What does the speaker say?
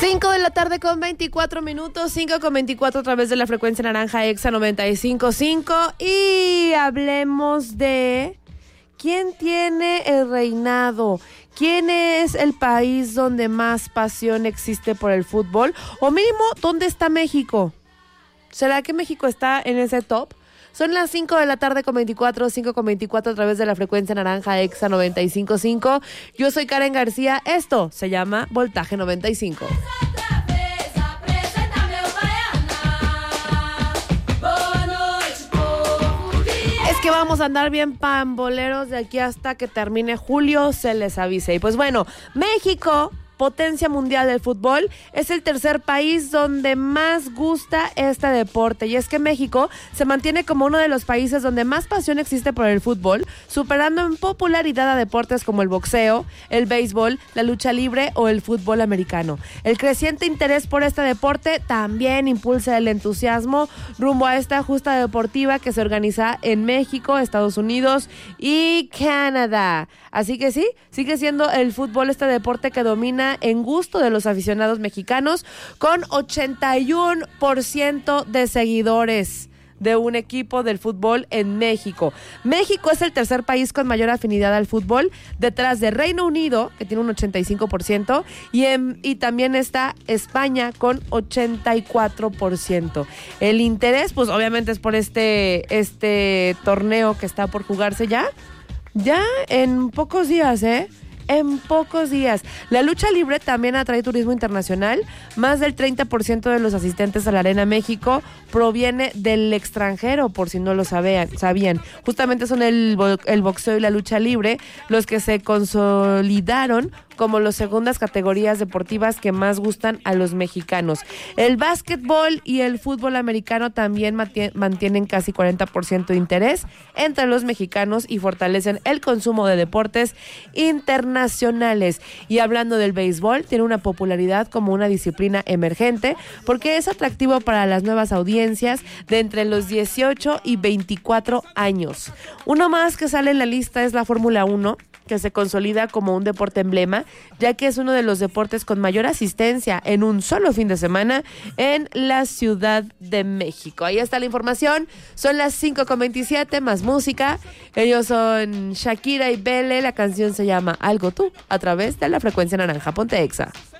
5 de la tarde con 24 minutos, 5 con 24 a través de la frecuencia naranja Exa 95.5 y hablemos de quién tiene el reinado, quién es el país donde más pasión existe por el fútbol o mínimo, ¿dónde está México? ¿Será que México está en ese top? Son las 5 de la tarde con 24, 5 con 24 a través de la frecuencia naranja Exa 95.5. Yo soy Karen García, esto se llama Voltaje 95. Es que vamos a andar bien pamboleros de aquí hasta que termine julio, se les avise. Y pues bueno, México, potencia mundial del fútbol, es el tercer país donde más gusta este deporte. Y es que México se mantiene como uno de los países donde más pasión existe por el fútbol, superando en popularidad a deportes como el boxeo, el béisbol, la lucha libre o el fútbol americano. El creciente interés por este deporte también impulsa el entusiasmo rumbo a esta justa deportiva que se organiza en México, Estados Unidos y Canadá. Así que sí, sigue siendo el fútbol este deporte que domina en gusto de los aficionados mexicanos, con 81% de seguidores de un equipo del fútbol en México. México es el tercer país con mayor afinidad al fútbol, detrás de Reino Unido, que tiene un 85%, y también está España con 84%. El interés, pues obviamente es por este torneo que está por jugarse ya en pocos días, en pocos días. La lucha libre también atrae turismo internacional. Más del 30% de los asistentes a la Arena México proviene del extranjero, por si no lo sabían. Justamente son el boxeo y la lucha libre los que se consolidaron como las segundas categorías deportivas que más gustan a los mexicanos. El básquetbol y el fútbol americano también mantienen casi 40% de interés entre los mexicanos y fortalecen el consumo de deportes internacionales. Y hablando del béisbol, tiene una popularidad como una disciplina emergente porque es atractivo para las nuevas audiencias de entre los 18 y 24 años. Uno más que sale en la lista es la Fórmula 1, que se consolida como un deporte emblema, ya que es uno de los deportes con mayor asistencia en un solo fin de semana en la Ciudad de México. Ahí está la información, son las 5:27, más música. Ellos son Shakira y Belle, la canción se llama Algo Tú, a través de la frecuencia naranja. Ponte Exa.